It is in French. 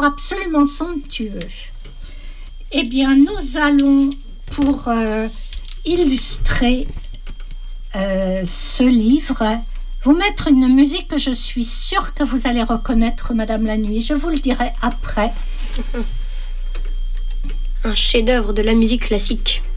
livre absolument somptueux. Eh bien, nous allons, pour illustrer ce livre, vous mettre une musique que je suis sûre que vous allez reconnaître, Madame la Nuit. Je vous le dirai après. Un chef-d'œuvre de la musique classique.